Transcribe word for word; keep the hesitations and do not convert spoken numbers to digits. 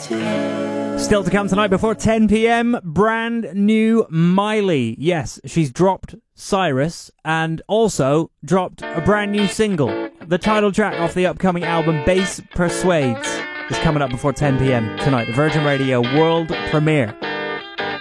Still to come tonight before ten p.m, brand new Miley. Yes, she's dropped Cyrus and also dropped a brand new single. The title track off the upcoming album Bass Persuades is coming up before ten p.m. tonight. The Virgin Radio world premiere.